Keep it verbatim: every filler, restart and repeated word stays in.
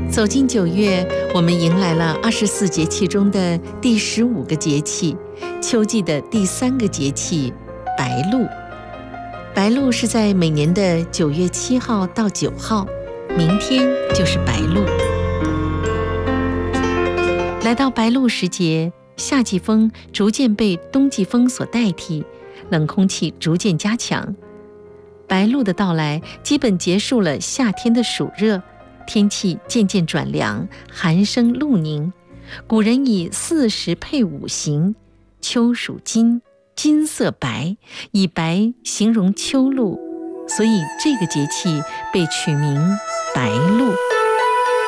走进九月，我们迎来了二十四节气中的第十五个节气，秋季的第三个节气——白露。白露是在每年的九月七号到九号，明天就是白露。来到白露时节，夏季风逐渐被冬季风所代替，冷空气逐渐加强。白露的到来，基本结束了夏天的暑热，天气渐渐转凉，寒生露凝。古人以四时配五行，秋属金，金色白，以白形容秋露，所以这个节气被取名白露。